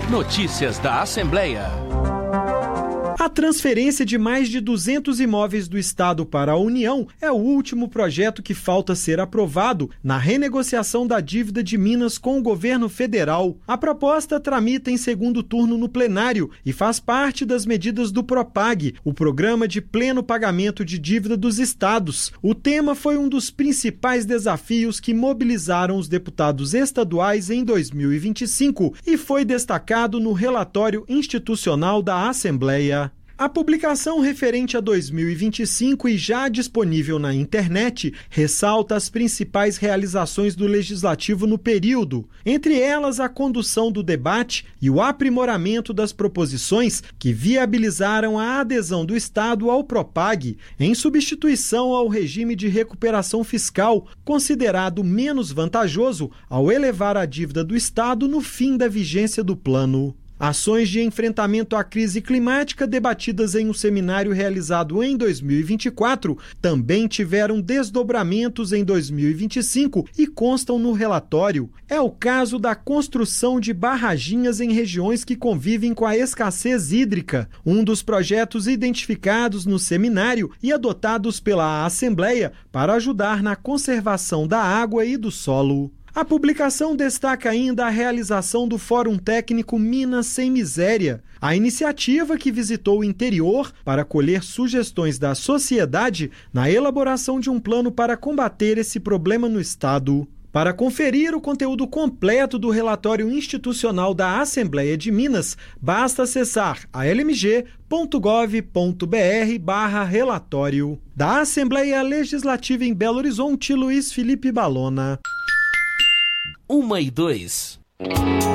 Notícias da Assembleia. A transferência de mais de 200 imóveis do Estado para a União é o último projeto que falta ser aprovado na renegociação da dívida de Minas com o governo federal. A proposta tramita em segundo turno no plenário e faz parte das medidas do PROPAG, o Programa de Pleno Pagamento de Dívida dos Estados. O tema foi um dos principais desafios que mobilizaram os deputados estaduais em 2025 e foi destacado no relatório institucional da Assembleia. A publicação referente a 2025 e já disponível na internet ressalta as principais realizações do Legislativo no período, entre elas a condução do debate e o aprimoramento das proposições que viabilizaram a adesão do Estado ao PROPAG, em substituição ao regime de recuperação fiscal, considerado menos vantajoso ao elevar a dívida do Estado no fim da vigência do plano. Ações de enfrentamento à crise climática debatidas em um seminário realizado em 2024 também tiveram desdobramentos em 2025 e constam no relatório. É o caso da construção de barraginhas em regiões que convivem com a escassez hídrica, um dos projetos identificados no seminário e adotados pela Assembleia para ajudar na conservação da água e do solo. A publicação destaca ainda a realização do Fórum Técnico Minas Sem Miséria, a iniciativa que visitou o interior para colher sugestões da sociedade na elaboração de um plano para combater esse problema no Estado. Para conferir o conteúdo completo do relatório institucional da Assembleia de Minas, basta acessar almg.gov.br/relatório. Da Assembleia Legislativa em Belo Horizonte, Luiz Felipe Balona. 1 e 2.